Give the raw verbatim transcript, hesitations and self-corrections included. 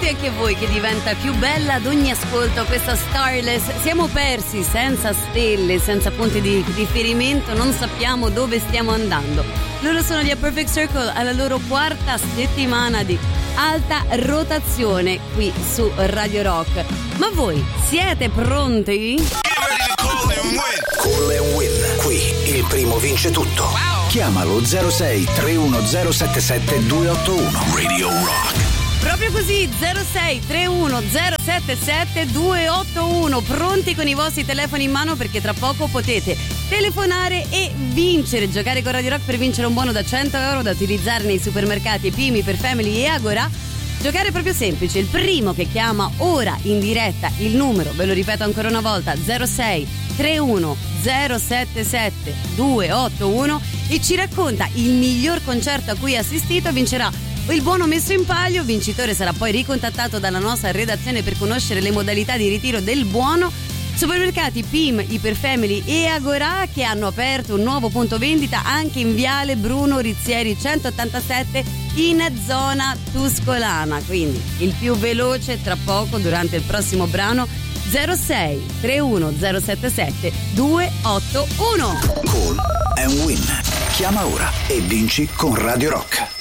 sentite anche voi che diventa più bella ad ogni ascolto questa Starless? Siamo persi, senza stelle, senza punti di riferimento, non sappiamo dove stiamo andando. Loro sono gli A Perfect Circle alla loro quarta settimana di alta rotazione qui su Radio Rock. Ma voi siete pronti? Call and Win, qui il primo vince tutto. Wow. Chiamalo zero sei tre uno zero sette sette due otto uno. Radio Rock. Proprio così, zero sei tre uno zero sette sette due otto uno, pronti con i vostri telefoni in mano perché tra poco potete telefonare e vincere, giocare con Radio Rock per vincere un buono da cento euro da utilizzare nei supermercati Pimi, Per Family e Agora. Giocare è proprio semplice, il primo che chiama ora in diretta il numero, ve lo ripeto ancora una volta, zero sei tre uno zero sette sette due otto uno e ci racconta il miglior concerto a cui ha assistito, vincerà il buono messo in palio. Il vincitore sarà poi ricontattato dalla nostra redazione per conoscere le modalità di ritiro del buono. Supermercati Pim, Iper Family e Agora che hanno aperto un nuovo punto vendita anche in Viale Bruno Rizzieri centottantasette in zona tuscolana, quindi il più veloce tra poco durante il prossimo brano. Zero sei tre uno zero sette sette due otto uno. Call and Win. Chiama ora e vinci con Radio Rock.